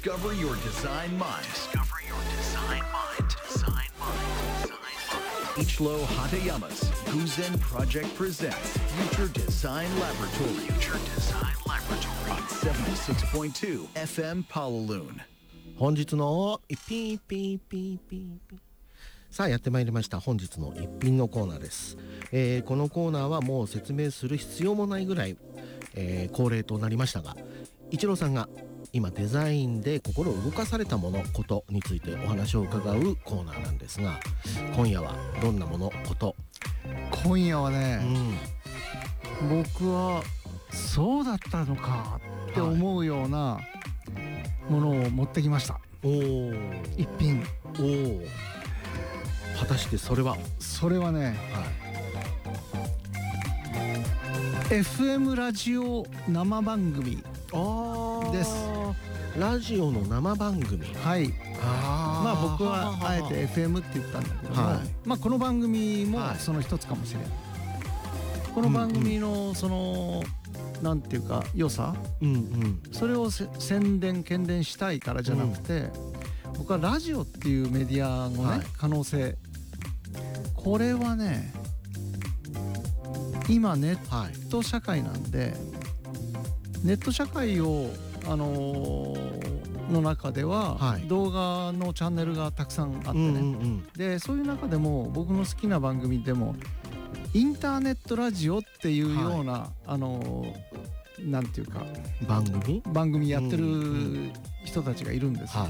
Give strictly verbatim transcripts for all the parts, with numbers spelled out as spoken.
Discover your design mind. Discover your design mind. Design mind. Design mind. Ichiro Hatayama's Guzen Project presents Future Design Laboratory. Future Design Laboratory on seventy-six point two エフエム Pawaloon。 本日の一品一品一品一品一品さあやってまいりました。本日の一品のコーナーです、えー、このコーナーはもう説明する必要もないぐらい、えー、恒例となりましたが、イチローさんが今デザインで心を動かされたものことについてお話を伺うコーナーなんですが、今夜はどんなものこと。 今夜はね、 うん、 僕はそうだったのかって思うようなものを持ってきました、 はい、お一品。 お果たしてそれはそれはね、はい、エフエム ラジオ生番組です。 ラジオの生番組。 はい。あまあ僕はあえて エフエム って言ったんだけども、はい、まあこの番組もその一つかもしれない、はい、この番組のその、うんうん、なんていうか良さ、うんうん、それを宣伝喧伝したいからじゃなくて、うん、僕はラジオっていうメディアのね、はい、可能性、これはね今ネット社会なんで、はい、ネット社会をあのー、の中では、はい、動画のチャンネルがたくさんあってね、うんうんうん、でそういう中でも僕の好きな番組でもインターネットラジオっていうような、はい、あのー、なんていうか番組番組やってる人たちがいるんですよ、はい、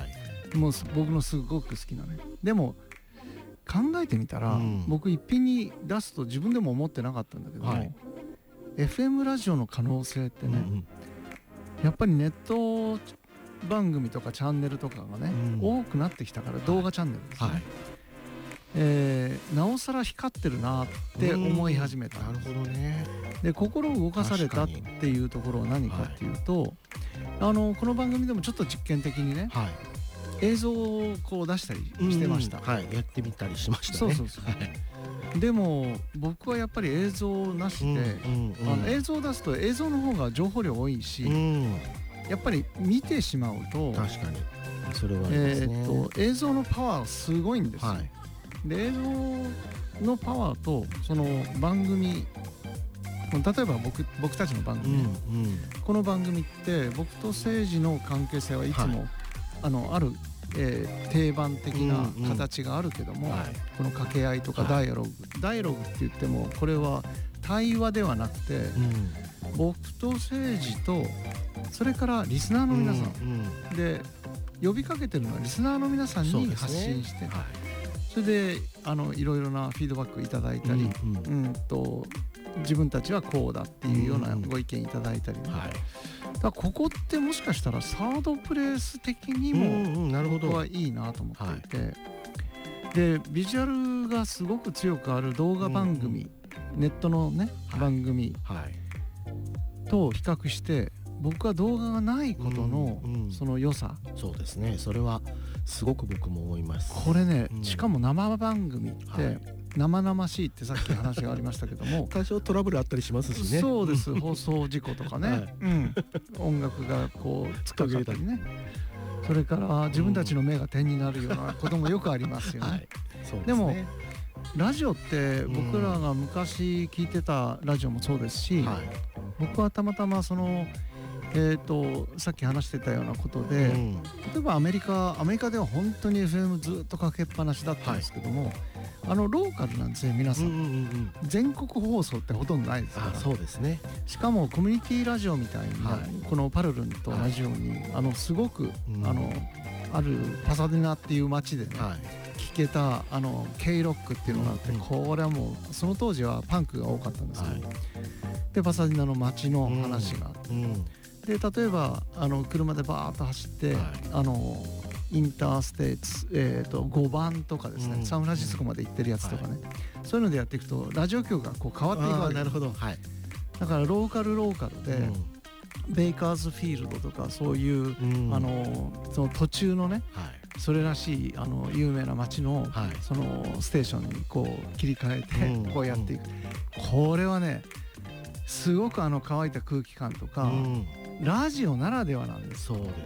もう僕のすごく好きなね。でも考えてみたら、うん、僕一品に出すと自分でも思ってなかったんだけども、はい、エフエム ラジオの可能性ってね、うんうん、やっぱりネット番組とかチャンネルとかがね、うん、多くなってきたから、動画チャンネルですね、はい、えー、なおさら光ってるなって思い始めた。 なるほどね。 で心を動かされたっていうところは何かっていうと、はい、あのこの番組でもちょっと実験的にね、はい、映像をこう出したりしてました、 はい、やってみたりしましたね。 そうそうそう、はい、でも僕はやっぱり映像なしで、うんうんうん、あの映像を出すと映像の方が情報量多いし、うん、やっぱり見てしまうと、確かにそれはありますね、えー、と映像のパワーすごいんですよ、はい、で映像のパワーとその番組、例えば 僕, 僕たちの番組、うんうん、この番組って僕と政治の関係性はいつも、はい、あのあるえー、定番的な形があるけども、うんうん、はい、この掛け合いとかダイアログ、はい、ダイアログって言ってもこれは対話ではなくて、うん、僕と政治とそれからリスナーの皆さん、うんうん、で呼びかけてるのはリスナーの皆さんに発信して、 そ,、ね、はい、それであのいろいろなフィードバックいただいたり、うんうんうん、と自分たちはこうだっていうようなご意見いただいたり、ね、うんうん、はい、だここってもしかしたらサードプレイス的にも僕はいいなと思っていて、うんうん、でビジュアルがすごく強くある動画番組、うんうん、ネットのね、はい、番組と比較して僕は動画がないことのその良さ、 うんうん、そうですね、それはすごく僕も思います。 これね、うん、しかも生番組って、はい、生々しいってさっき話がありましたけども多少トラブルあったりしますしね。 そうです、放送事故とかね、はい、うん、音楽がこう突っかかったりね、それから自分たちの目が点になるようなこともよくありますよね、はい、そうですね。でもラジオって僕らが昔聞いてたラジオもそうですし、はい、僕はたまたまそのえー、とさっき話してたようなことで、うん、例えばアメリカアメリカでは本当に エフエム ずっとかけっぱなしだったんですけども、はい、あのローカルなんですね皆さん、うんうんうん、全国放送ってほとんどないですから。 あ、そうですね。 しかもコミュニティラジオみたいな、はい、このパルルンと同じように、はい、あのすごく、うん、あのあるパサデナっていう街でね、はい、聴けたあの K ロックっていうのがあって、うん、これはもうその当時はパンクが多かったんですけど、はい、でパサデナの街の話があって、うんうん、で例えばあの車でバーッと走って、はい、あのインターステイツ、えー、とごばんとかですね、うん、サンフランシスコまで行ってるやつとかね、はい、そういうのでやっていくとラジオ局がこう変わっていくわけです。 なるほど、はい、 だからローカルローカルで、うん、ベイカーズフィールドとかそういう、うん、あのその途中のね、はい、それらしいあの有名な街の、はい、そのステーションにこう切り替えて、うん、こうやっていく、うん、これはねすごくあの乾いた空気感とか、うん、ラジオならではなんです。 そうですね。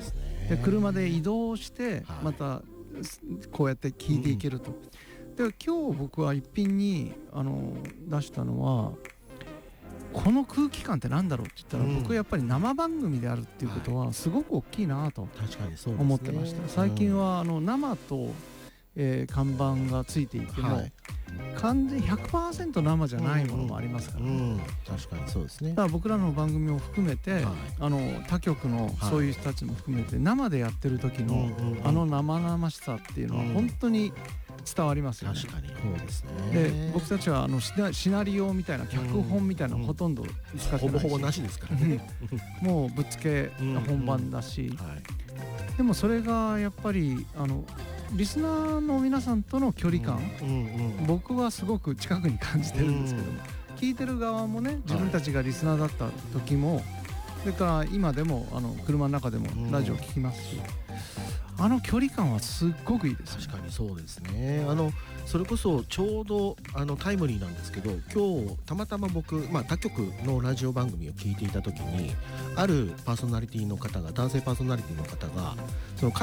で車で移動してまたこうやって聞いていけると、うん、で今日僕は一品にあの出したのはこの空気感ってなんだろうって言ったら、うん、僕はやっぱり生番組であるっていうことはすごく大きいなと思ってました、はい、最近はあの生と、えー、看板がついていても、はい、完全 ひゃくパーセント 生じゃないものもありますから、ねうんうん、 確かにそうですね。 だから僕らの番組も含めて、はい、あの他局のそういう人たちも含めて、はい、生でやってる時の、うんうんうん、あの生々しさっていうのは本当に伝わりますよね。 確かにそうですね。 で僕たちはあのシナ、シナリオみたいな脚本みたいなのほとんど使ってないし、 ほぼほぼなしですからねもうぶっつけ本番だし、うんうんはい、でもそれがやっぱりあのリスナーの皆さんとの距離感、うんうんうん、僕はすごく近くに感じてるんですけども、うん、聞いてる側もね自分たちがリスナーだった時も、はい、それから今でもあの車の中でもラジオ聞きますし、うん、あの距離感はすっごくいいです、ね、 確かにそうですね。あのそれこそちょうどあのタイムリーなんですけど、今日たまたま僕、まあ、他局のラジオ番組を聞いていた時にあるパーソナリティの方が男性パーソナリティの方がその